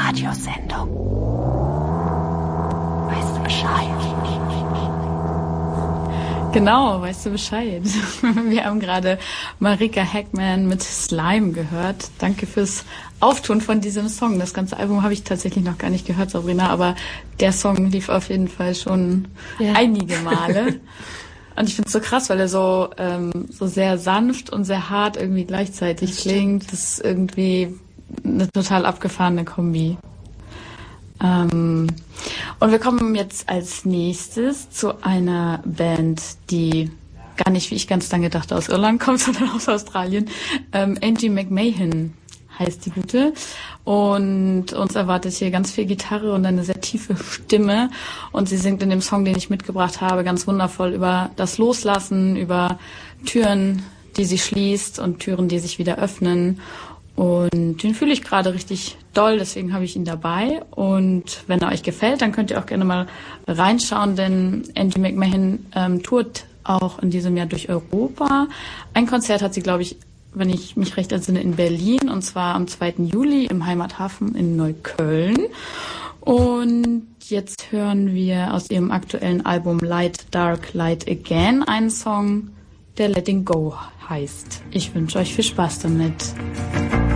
Radiosendung. Weißt du Bescheid? Genau, weißt du Bescheid. Wir haben gerade Marika Hackman mit Slime gehört. Danke fürs Auftun von diesem Song. Das ganze Album habe ich tatsächlich noch gar nicht gehört, Sabrina, aber der Song lief auf jeden Fall schon einige Male. Und ich finde es so krass, weil er so sehr sanft und sehr hart irgendwie gleichzeitig klingt. Das ist irgendwie eine total abgefahrene Kombi. Und wir kommen jetzt als nächstes zu einer Band, die gar nicht, wie ich ganz lange dachte, aus Irland kommt, sondern aus Australien. Angie McMahon heißt die Gute. Und uns erwartet hier ganz viel Gitarre und eine sehr tiefe Stimme. Und sie singt in dem Song, den ich mitgebracht habe, ganz wundervoll über das Loslassen, über Türen, die sie schließt und Türen, die sich wieder öffnen. Und den fühle ich gerade richtig doll, deswegen habe ich ihn dabei. Und wenn er euch gefällt, dann könnt ihr auch gerne mal reinschauen, denn Angie McMahon tourt auch in diesem Jahr durch Europa. Ein Konzert hat sie, glaube ich, wenn ich mich recht entsinne, in Berlin, und zwar am 2. Juli im Heimathafen in Neukölln. Und jetzt hören wir aus ihrem aktuellen Album Light, Dark, Light Again einen Song, der Letting Go heißt. Ich wünsche euch viel Spaß damit.